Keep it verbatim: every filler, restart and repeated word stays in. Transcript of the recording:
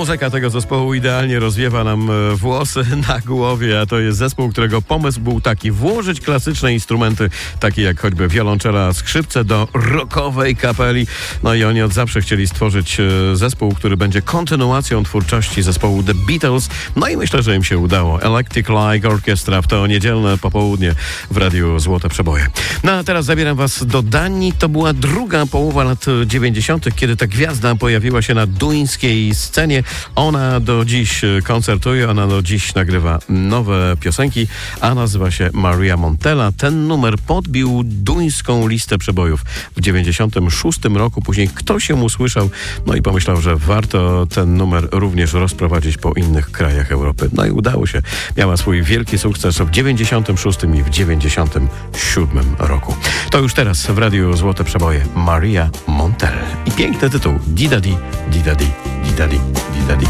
Muzyka tego zespołu idealnie rozwiewa nam włosy na głowie, a to jest zespół, którego pomysł był taki: włożyć klasyczne instrumenty, takie jak choćby wiolonczela, skrzypce, do rockowej kapeli. No i oni od zawsze chcieli stworzyć zespół, który będzie kontynuacją twórczości zespołu The Beatles. No i myślę, że im się udało. Electric Light Orchestra w to niedzielne popołudnie w Radiu Złote Przeboje. No a teraz zabieram was do Danii. To była druga połowa lat dziewięćdziesiątych, kiedy ta gwiazda pojawiła się na duńskiej scenie. Ona do dziś koncertuje, ona do dziś nagrywa nowe piosenki, a nazywa się Maria Montella. Ten numer podbił duńską listę przebojów w dziewięćdziesiątym szóstym roku. Później ktoś ją usłyszał, no i pomyślał, że warto ten numer również rozprowadzić po innych krajach Europy. No i udało się. Miała swój wielki sukces w dziewięćdziesiątym szóstym i w dziewięćdziesiątym siódmym roku. To już teraz w Radiu Złote Przeboje Maria Montella. I piękny tytuł: Didadi, Didadi, Didadi, Didadi.